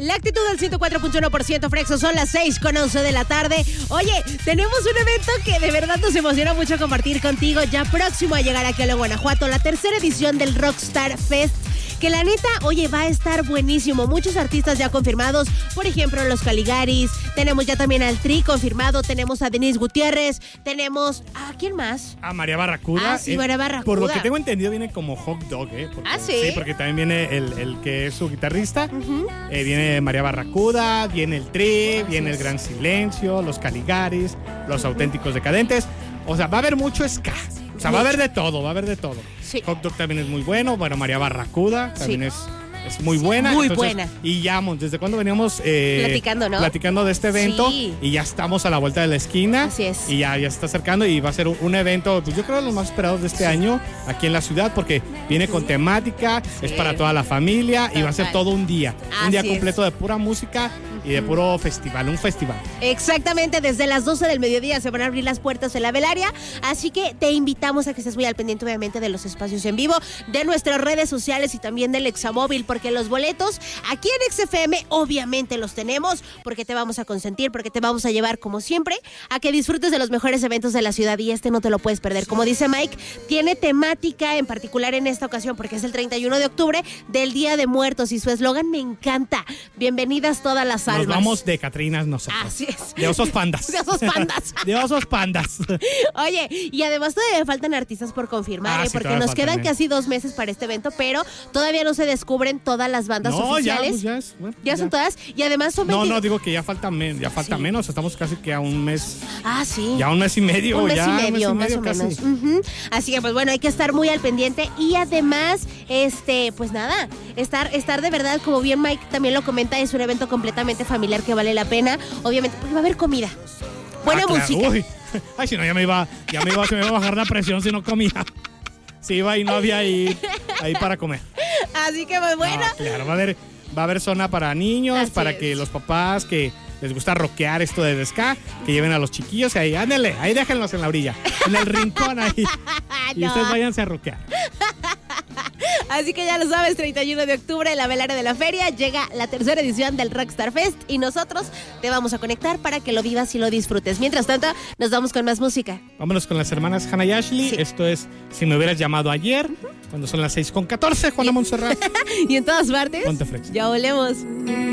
La actitud del 104.1% Frexo, son las 6:11 de la tarde. Oye, tenemos un evento que de verdad nos emociona mucho compartir contigo, ya próximo a llegar aquí a Guanajuato, la tercera edición del Rockstar Fest, que la neta, oye, va a estar buenísimo. Muchos artistas ya confirmados, por ejemplo, los Caligaris, tenemos ya también al Tri confirmado, tenemos a Denise Gutiérrez, tenemos, ¿a quién más? A María Barracuda. Ah, sí, María Barracuda. Por lo que tengo entendido viene como hot dog, ¿Ah, sí? Sí, porque también viene el que es su guitarrista, viene María Barracuda, viene el Tri, viene el Gran Silencio, los Caligaris, los Auténticos Decadentes. O sea, va a haber mucho ska. O sea, va a haber de todo, Sí. Hot Dog también es muy bueno. Bueno, María Barracuda también es muy buena. Muy buena. Y ya, ¿desde cuándo veníamos platicando, ¿no? Platicando de este evento? Sí. Y ya estamos a la vuelta de la esquina. Así es. Y ya se está acercando y va a ser un evento, pues yo creo, los más esperados de este año aquí en la ciudad, porque viene con temática, es para toda la familia. Total. Y va a ser todo un día. Un día completo de pura música y de puro festival, un festival. Exactamente, desde las 12 del mediodía se van a abrir las puertas en la velaria, así que te invitamos a que estés muy al pendiente, obviamente, de los espacios en vivo, de nuestras redes sociales y también del Examóvil, porque los boletos aquí en XFM obviamente los tenemos, porque te vamos a consentir, porque te vamos a llevar, como siempre, a que disfrutes de los mejores eventos de la ciudad, y no te lo puedes perder. Como dice Mike, tiene temática en particular en esta ocasión, porque es el 31 de octubre del Día de Muertos, y su eslogan me encanta: bienvenidas todas las almas. Nos vamos de Catrinas nosotros. Así es. De osos pandas. De osos pandas. De osos pandas. Oye, y además todavía faltan artistas por confirmar, sí, porque nos quedan casi 2 meses para este evento, pero todavía no se descubren todas las bandas oficiales. Ya son todas, y además son No, digo que ya falta menos, estamos casi que a un mes. Ah, sí. Ya un mes y medio. Un mes y medio, más o menos. Así que, pues bueno, hay que estar muy al pendiente, y además, pues nada, estar de verdad, como bien Mike también lo comenta, es un evento completamente familiar que vale la pena, obviamente, porque va a haber comida, buena música. Uy. Ay, si no, se me iba a bajar la presión si no comía. Si iba y no había ahí para comer. Así que, pues bueno. Claro, va a haber zona para niños, así para que los papás que les gusta rockear esto de ska, que lleven a los chiquillos y ahí, ándale, ahí déjenlos en la orilla, en el rincón ahí. Y ustedes váyanse a rockear. Así que ya lo sabes, 31 de octubre, la velaria de la feria, llega la tercera edición del Rockstar Fest, y nosotros te vamos a conectar para que lo vivas y lo disfrutes. Mientras tanto, nos vamos con más música. Vámonos con las hermanas Hannah y Ashley. Sí. Esto es Si me hubieras llamado ayer, cuando son las 6:14, Juana Montserrat. Y en todas partes, Ponte Frex. Ya volvemos.